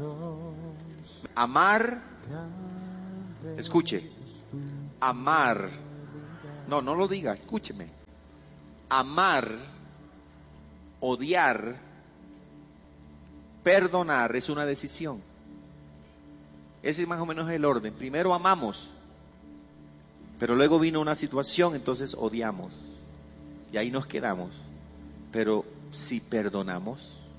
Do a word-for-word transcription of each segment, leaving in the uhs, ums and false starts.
Amar, escuche, amar, no, no lo diga, escúcheme. Amar, odiar, perdonar es una decisión. Ese más o menos es el orden. Primero amamos, pero luego vino una situación, entonces odiamos. Y ahí nos quedamos. Pero si perdonamos,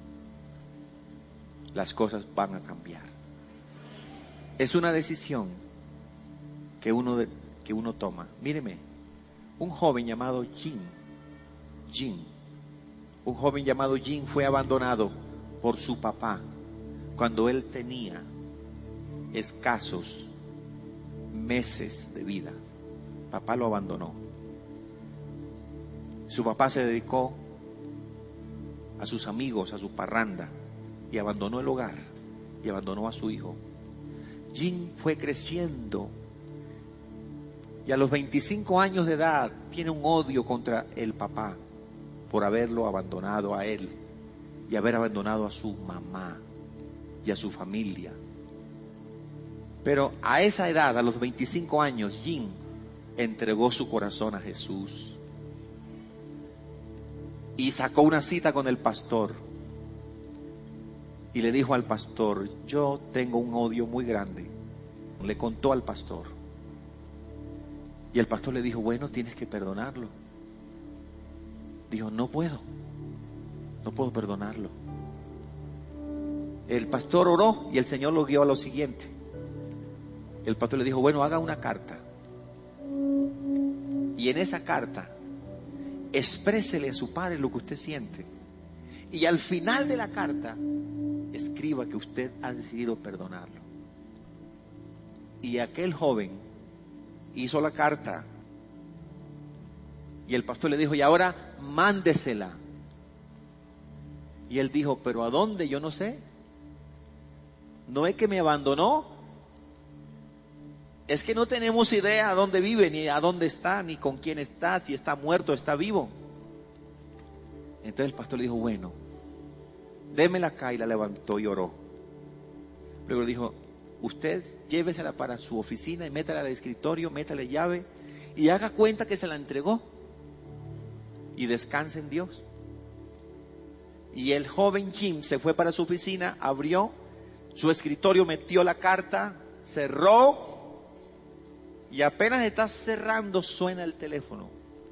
las cosas van a cambiar. Es una decisión que uno, de, que uno toma. Míreme, un joven llamado Jim, Jim, un joven llamado Jim fue abandonado por su papá cuando él tenía escasos meses de vida. Papá lo abandonó. Su papá se dedicó a sus amigos, a su parranda, y abandonó el hogar y abandonó a su hijo. Jim fue creciendo y a los veinticinco años de edad tiene un odio contra el papá por haberlo abandonado a él y haber abandonado a su mamá y a su familia. Pero a esa edad, a los veinticinco años, Jim entregó su corazón a Jesús y sacó una cita con el pastor y le dijo al pastor: yo tengo un odio muy grande. Le contó al pastor y el pastor le dijo: bueno, tienes que perdonarlo. Dijo: no puedo, no puedo perdonarlo. El pastor oró y el Señor lo guió a lo siguiente. El pastor le dijo: bueno, haga una carta y en esa carta exprésele a su padre lo que usted siente, y al final de la carta escriba que usted ha decidido perdonarlo. Y aquel joven hizo la carta y el pastor le dijo: y ahora mándesela. Y él dijo: pero ¿a dónde? Yo no sé. No es que me abandonó, es que no tenemos idea a dónde vive, ni a dónde está, ni con quién está, si está muerto o está vivo. Entonces el pastor le dijo: bueno, démela acá, y la levantó y oró. Luego le dijo: usted llévesela para su oficina y métala al escritorio, métale llave y haga cuenta que se la entregó y descanse en Dios. Y el joven Jim se fue para su oficina, abrió su escritorio, metió la carta, cerró, y apenas está cerrando suena el teléfono.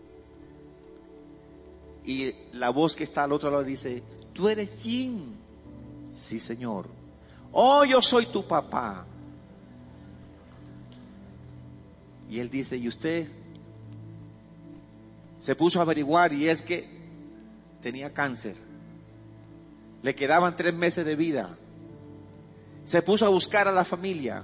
Y la voz que está al otro lado dice: ¿tú eres Jim? Sí, señor. Oh, yo soy tu papá. Y él dice: ¿y usted? Se puso a averiguar y es que tenía cáncer. Le quedaban tres meses de vida. Se puso a buscar a la familia.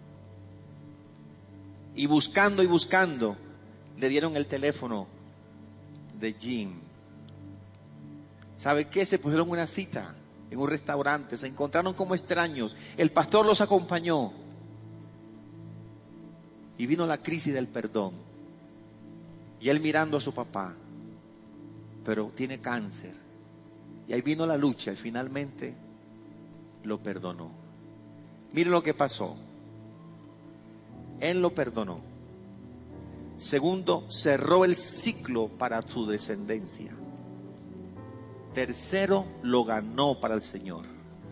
Y buscando y buscando, le dieron el teléfono de Jim. ¿Sabe qué? Se pusieron una cita en un restaurante, se encontraron como extraños. El pastor los acompañó. Y vino la crisis del perdón. Y él mirando a su papá, pero tiene cáncer. Y ahí vino la lucha y finalmente lo perdonó. Mire lo que pasó. Él lo perdonó. Segundo, cerró el ciclo para su descendencia. Tercero, lo ganó para el Señor.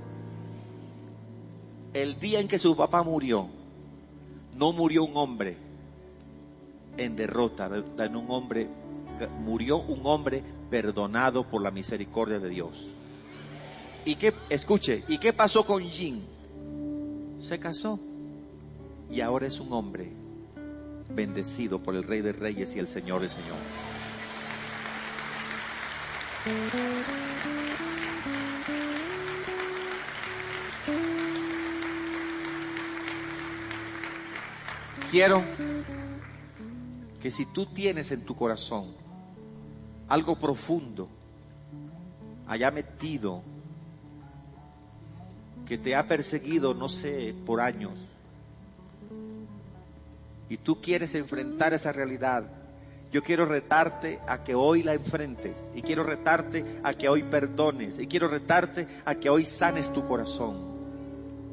El día en que su papá murió, no murió un hombre en derrota, en un hombre, murió un hombre perdonado por la misericordia de Dios. ¿Y qué, escuche, ¿y qué pasó con Jim? Se casó y ahora es un hombre bendecido por el Rey de Reyes y el Señor de Señores. Quiero que si tú tienes en tu corazón algo profundo, allá metido, que te ha perseguido, no sé, por años, y tú quieres enfrentar esa realidad, yo quiero retarte a que hoy la enfrentes, y quiero retarte a que hoy perdones, y quiero retarte a que hoy sanes tu corazón.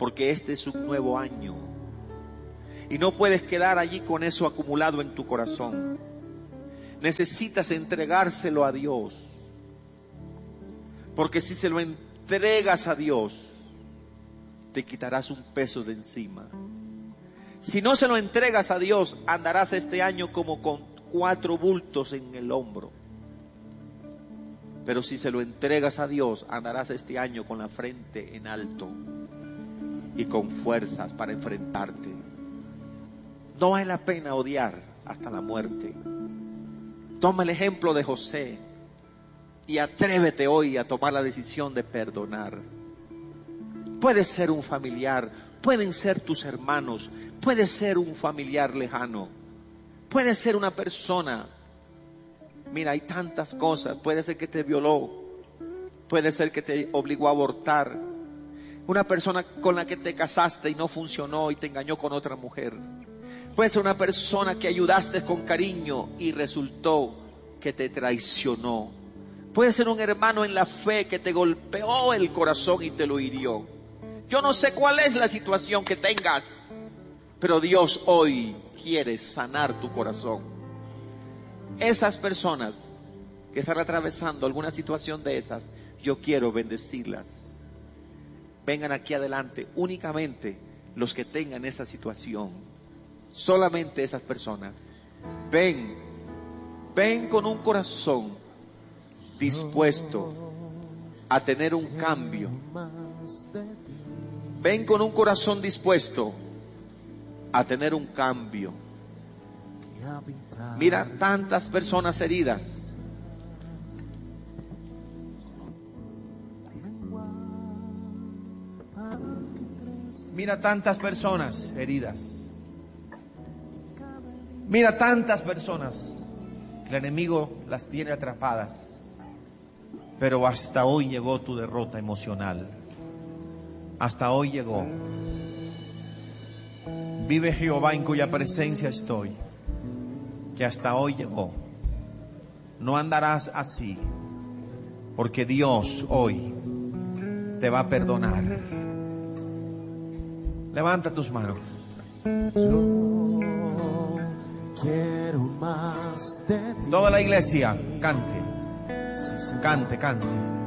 porque este es un nuevo año. Y no puedes quedar allí con eso acumulado en tu corazón. Necesitas entregárselo a Dios. Porque si se lo entregas a Dios, te quitarás un peso de encima. Si no se lo entregas a Dios, andarás este año como con cuatro bultos en el hombro. Pero si se lo entregas a Dios, andarás este año con la frente en alto y con fuerzas para enfrentarte. No vale la pena odiar hasta la muerte. Toma el ejemplo de José y atrévete hoy a tomar la decisión de perdonar. Puede ser un familiar, pueden ser tus hermanos, puede ser un familiar lejano, puede ser una persona. Mira, hay tantas cosas. Puede ser que te violó, puede ser que te obligó a abortar, una persona con la que te casaste y no funcionó y te engañó con otra mujer. Puede ser una persona que ayudaste con cariño y resultó que te traicionó. Puede ser un hermano en la fe que te golpeó el corazón y te lo hirió. Yo no sé cuál es la situación que tengas, pero Dios hoy quiere sanar tu corazón. Esas personas que están atravesando alguna situación de esas, yo quiero bendecirlas. Vengan aquí adelante, únicamente los que tengan esa situación, solamente esas personas. Ven, ven con un corazón dispuesto a tener un cambio. Ven con un corazón dispuesto a tener un cambio. Mira tantas personas heridas. Mira tantas personas heridas. Mira tantas personas que el enemigo las tiene atrapadas. Pero hasta hoy llegó tu derrota emocional. Hasta hoy llegó. Vive Jehová en cuya presencia estoy, que hasta hoy llegó. No andarás así, porque Dios hoy te va a perdonar. Levanta tus manos. Yo quiero más de ti. Toda la iglesia, cante, cante, cante.